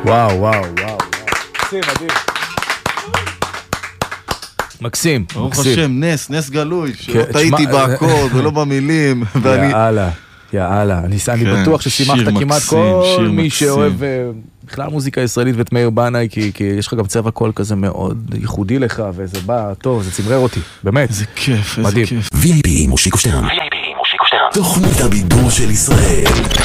וואו, וואו, וואו. מקסים, מדהים. מקסים, ברוך מקסים. השם, נס גלוי, שלא טעיתי באקורד ולא במילים. יאללה, יאללה. אני בטוח ששימחת כמעט כל מי שאוהב בכלל מוזיקה ישראלית ואת מאיר בנאי, כי יש לך גם צבע קול כזה מאוד ייחודי לך, וזה בא טוב, זה צמרר אותי, באמת. איזה כיף, איזה מדהים. כיף. VIP עם מושיקו שטרן. תוכנית הבידור של ישראל.